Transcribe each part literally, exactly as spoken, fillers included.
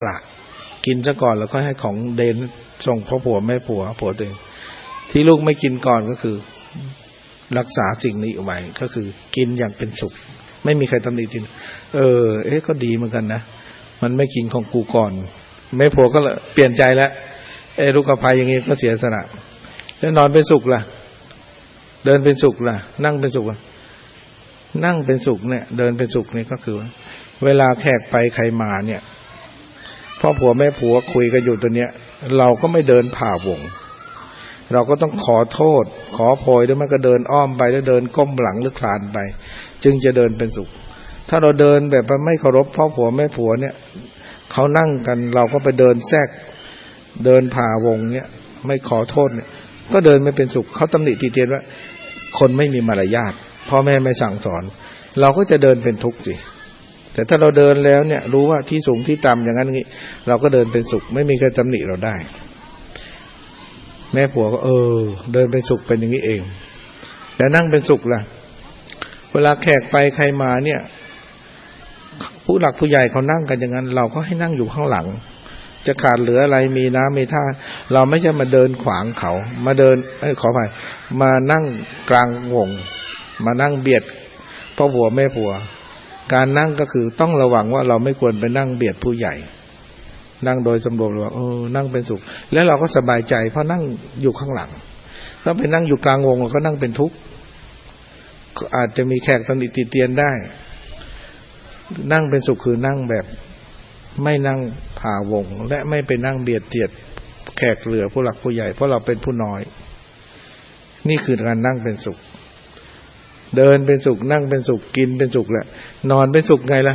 ละกินซะก่อนแล้วค่อยให้ของเดนส่งพ่อผัวแม่ผัวผัวตัวเองที่ลูกไม่กินก่อนก็คือรักษาสิ่งนี้เอาไว้ก็คือกินอย่างเป็นสุขไม่มีใครตำหนิจริงเออเอ๊ะก็ดีเหมือนกันนะมันไม่กินของกูก่อนแม่ผัวก็เปลี่ยนใจแล้วเออลูกกระพายอย่างงี้ก็เสียสละแล้วนอนเป็นสุขล่ะเดินเป็นสุขล่ะนั่งเป็นสุขล่ะนั่งเป็นสุขเนี่ยเดินเป็นสุขนี่ก็คือเวลาแขกไปใครมาเนี่ยพ่อผัวแม่ผัวคุยกันอยู่ตัวเนี้ยเราก็ไม่เดินผ่าวงเราก็ต้องขอโทษขอโพยด้วยมันก็เดินอ้อมไปแล้วเดินก้มหลังหรือคลานไปจึงจะเดินเป็นสุขถ้าเราเดินแบบไม่เคารพพ่อผัวแม่ผัวเนี่ยเขานั่งกันเราก็ไปเดินแทรกเดินผ่าวงเนี่ยไม่ขอโทษเนี่ยก็เดินไม่เป็นสุขเขาตำหนิตีเตียนว่าคนไม่มีมารยาทพ่อแม่ไม่สั่งสอนเราก็จะเดินเป็นทุกข์สิแต่ถ้าเราเดินแล้วเนี่ยรู้ว่าที่สูงที่ต่ำอย่างนั้นอย่างนี้เราก็เดินเป็นสุขไม่มีใครตำหนิเราได้แม่ผัวก็เออเดินเป็นสุขเป็นอย่างนี้เองแล้วนั่งเป็นสุขล่ะเวลาแขกไปใครมาเนี่ยผู้หลักผู้ใหญ่เขานั่งกันอย่างนั้นเราก็ให้นั่งอยู่ข้างหลังจะขาดเหลืออะไรมีน้ำมีท่าเราไม่ใช่มาเดินขวางเขามาเดินเอ้ยขออภัยมานั่งกลางวงมานั่งเบียดพ่อผัวแม่ผัวการนั่งก็คือต้องระวังว่าเราไม่ควรไปนั่งเบียดผู้ใหญ่นั่งโดยสำรวมระวังเออนั่งเป็นสุขแล้วเราก็สบายใจเพราะนั่งอยู่ข้างหลังถ้าไปนั่งอยู่กลางวงเราก็นั่งเป็นทุกข์อาจจะมีแขกตำหนิติเตียนได้นั่งเป็นสุขคือนั่งแบบไม่นั่งผ่าวงและไม่ไปนั่งเบียดเบียดแขกเหลือผู้หลักผู้ใหญ่เพราะเราเป็นผู้น้อยนี่คือการนั่งเป็นสุขเดินเป็นสุขนั่งเป็นสุขกินเป็นสุขแหละนอนเป็นสุขไงล่ะ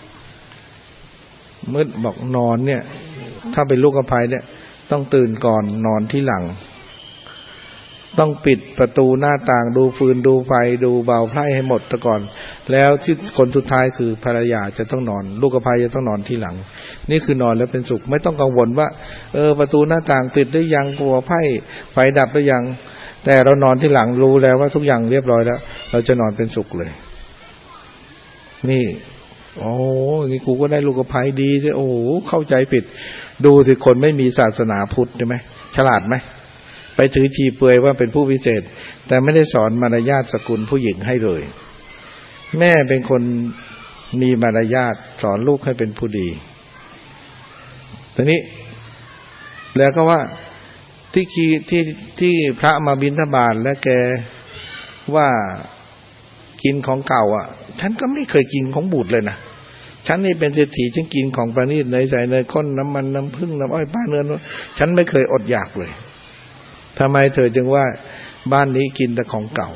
มืดบอกนอนเนี่ยถ้าเป็นลูกกระพายเนี่ยต้องตื่นก่อนนอนที่หลังต้องปิดประตูหน้าต่างดูฟืนดูไฟดูเบาไพร่ให้หมดซะก่อนแล้วที่คนสุดท้ายคือภรรยาจะต้องนอนลูกกระพายจะต้องนอนที่หลังนี่คือนอนแล้วเป็นสุขไม่ต้องกังวลว่าเออประตูหน้าต่างปิดหรือยังตัวไพ่ไฟดับหรือยังแต่เรานอนที่หลังรู้แล้วว่าทุกอย่างเรียบร้อยแล้วเราจะนอนเป็นสุขเลยนี่โอ้นี่กูก็ได้ลูกกระพายดีด้วยโอ้เข้าใจผิดดูสิคนไม่มีศาสนาพุทธใช่ไหมฉลาดไหมไปถือชีเปลือยว่าเป็นผู้วิเศษแต่ไม่ได้สอนมารยาทสกุลผู้หญิงให้เลยแม่เป็นคนมีมารยาทสอนลูกให้เป็นผู้ดีทีนี้แล้วก็ว่าที่ที่ที่ที่พระมาบิณฑบาตและแกว่ากินของเก่าอ่ะฉันก็ไม่เคยกินของบูดเลยนะฉันนี่เป็นเศรษฐีฉันกินของประณีตเนยใสเนยข้นน้ำมันน้ำผึ้งน้ำอ้อยป้าเนื้อฉันไม่เคยอดอยากเลยทำไมเธอจึงว่าบ้านนี้กินแต่ของเก่า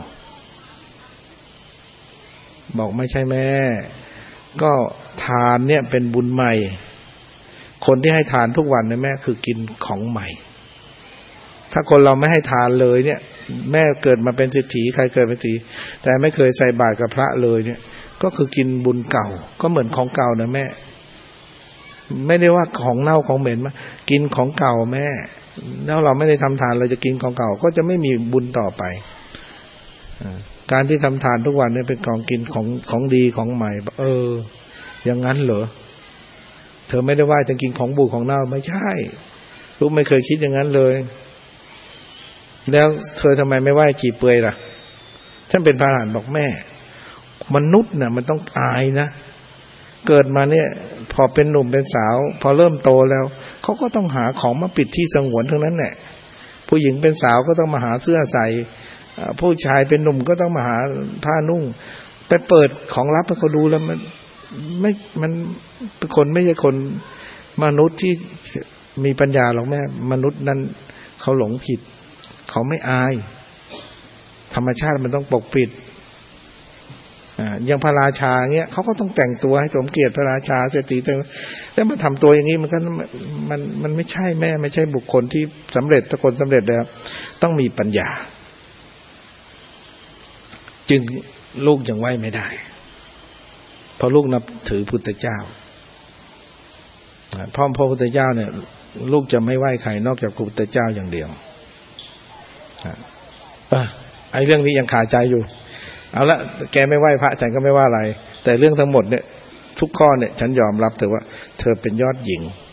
บอกไม่ใช่แม่ก็ทานเนี่ยเป็นบุญใหม่คนที่ให้ทานทุกวันเนี่ยแม่คือกินของใหม่ถ้าคนเราไม่ให้ทานเลยเนี่ยแม่เกิดมาเป็นเศรษฐีใครเกิดเป็นเศรษฐีแต่ไม่เคยใส่บาตรกับพระเลยเนี่ยก็คือกินบุญเก่าก็เหมือนของเก่านะแม่ไม่ได้ว่าของเน่าของเหม็นมากินของเก่าแม่แล้วเราไม่ได้ทำทานเราจะกินของเก่าก็จะไม่มีบุญต่อไปการที่ทำทานทุกวันเนี่ยเป็นของกินของของดีของใหม่เอออย่างนั้นเหรอเธอไม่ได้ว่าจะกินของบูดของเน่าไม่ใช่ลูกไม่เคยคิดอย่างนั้นเลยแล้วเธอทำไมไม่ไหว้จีเปื่อยล่ะท่านเป็นพระอรหันต์บอกแม่มนุษย์น่ะมันต้องอายนะเกิดมาเนี่ยพอเป็นหนุ่มเป็นสาวพอเริ่มโตแล้วเขาก็ต้องหาของมาปิดที่สงวนทั้งนั้นแหละผู้หญิงเป็นสาวก็ต้องมาหาเสื้อใส่ผู้ชายเป็นหนุ่มก็ต้องมาหาผ้านุ่งไปเปิดของลับให้เขาดูแล้วมันไม่มันเป็นคนไม่ใช่คนมนุษย์ที่มีปัญญาหรอกแม่มนุษย์นั้นเขาหลงผิดเขาไม่อายธรรมชาติมันต้องปกปิดอ่าอย่างพระราชาเงี้ยเขาก็ต้องแต่งตัวให้สมเกียรติพระราชาเศรษฐีแต่แล้วมาทำตัวอย่างนี้มันก็มันมันไม่ใช่แม่ไม่ใช่บุคคลที่สำเร็จถ้าคนสำเร็จแล้วต้องมีปัญญาจึงลูกยังไหวไม่ได้เพราะลูกนับถือพุทธเจ้าพ่อพระพุทธเจ้าเนี่ยลูกจะไม่ไหว้ใครนอกจากพระพุทธเจ้าอย่างเดียวอ่ะไอ้เรื่องนี้ยังคาใจอยู่เอาละแกไม่ไหว้พระฉันก็ไม่ว่าอะไรแต่เรื่องทั้งหมดเนี่ยทุกข้อเนี่ยฉันยอมรับเถอะว่าเธอเป็นยอดหญิง